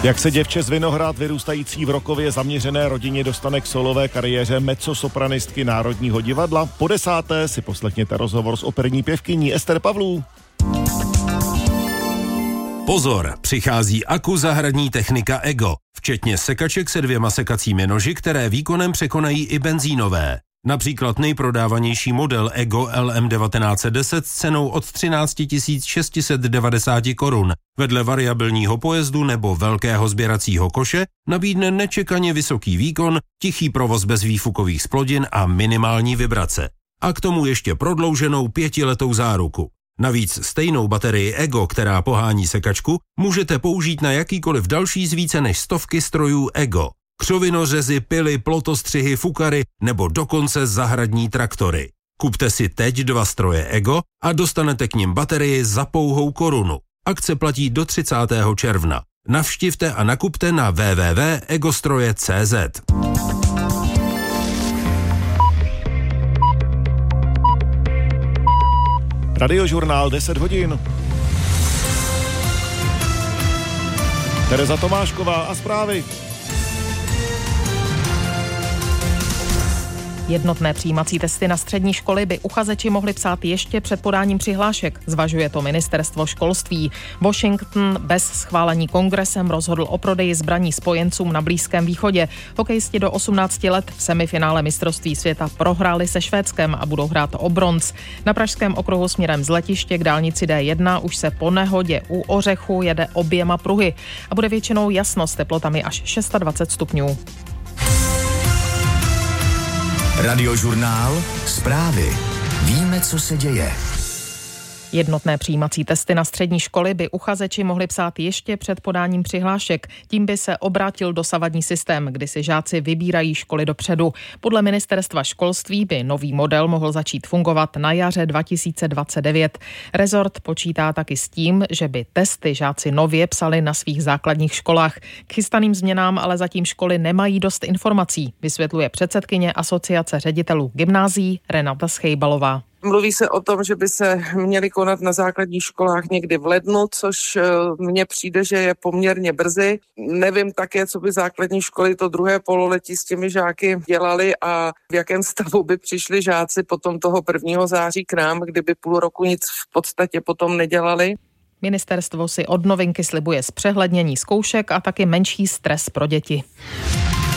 Jak se děvče z Vinohrad vyrůstající v rokově zaměřené rodině dostane k solové kariéře mezzosopranistky Národního divadla? Po 10. si poslechněte rozhovor s operní pěvkyní Ester Pavlů. Pozor, přichází Aku zahradní technika EGO, včetně sekaček se 2 sekacími noži, které výkonem překonají i benzínové. Například nejprodávanější model EGO LM1910 s cenou od 13 690 korun. Vedle variabilního pojezdu nebo velkého sběracího koše nabídne nečekaně vysoký výkon, tichý provoz bez výfukových zplodin a minimální vibrace. A k tomu ještě prodlouženou 5letou záruku. Navíc stejnou baterii EGO, která pohání sekačku, můžete použít na jakýkoliv další z více než 100 strojů EGO. Křovinořezy, pily, plotostřihy, fukary nebo dokonce zahradní traktory. Kupte si teď 2 stroje EGO a dostanete k nim baterii za pouhou korunu. Akce platí do 30. června. Navštivte a nakupte na www.egostroje.cz. Radiožurnál 10 hodin. Tereza Tomášková a zprávy. Jednotné přijímací testy na střední školy by uchazeči mohli psát ještě před podáním přihlášek, zvažuje to ministerstvo školství. Washington bez schválení kongresem rozhodl o prodeji zbraní spojencům na Blízkém východě. Hokejisti do 18 let v semifinále mistrovství světa prohráli se Švédskem a budou hrát o bronz. Na pražském okruhu směrem z letiště k dálnici D1 už se po nehodě u Ořechu jede oběma pruhy a bude většinou jasno s teplotami až 26 stupňů. Radiožurnál, zprávy. Víme, co se děje. Jednotné přijímací testy na střední školy by uchazeči mohli psát ještě před podáním přihlášek. Tím by se obrátil dosavadní systém, kdy si žáci vybírají školy dopředu. Podle ministerstva školství by nový model mohl začít fungovat na jaře 2029. Rezort počítá taky s tím, že by testy žáci nově psali na svých základních školách. K chystaným změnám ale zatím školy nemají dost informací, vysvětluje předsedkyně Asociace ředitelů gymnázií Renata Schejbalová. Mluví se o tom, že by se měly konat na základních školách někdy v lednu, což mně přijde, že je poměrně brzy. Nevím také, co by základní školy to druhé pololetí s těmi žáky dělali a v jakém stavu by přišli žáci potom toho 1. září k nám, kdyby půl roku nic v podstatě potom nedělali. Ministerstvo si od novinky slibuje zpřehlednění zkoušek a taky menší stres pro děti.